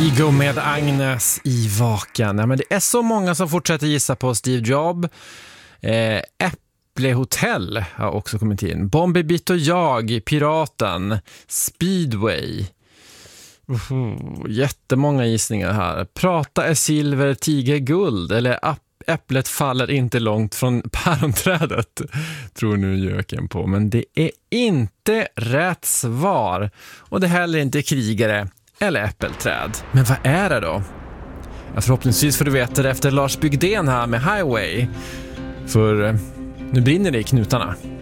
Kygo med Agnes i Vaken. Ja, men det är så många som fortsätter gissa på Steve Jobs. Äpplehotell har också kommit in. Bombi Bitt och jag, Piraten, Speedway. Jättemånga gissningar här. Prata är silver, tiger guld. Eller äpplet faller inte långt från päronträdet, tror nu Jöken på. Men det är inte rätt svar. Och det är heller inte krigare eller äppelträd. Men vad är det då? Ja, förhoppningsvis får du veta det efter Lars Bygden här med Highway. För nu brinner det i knutarna.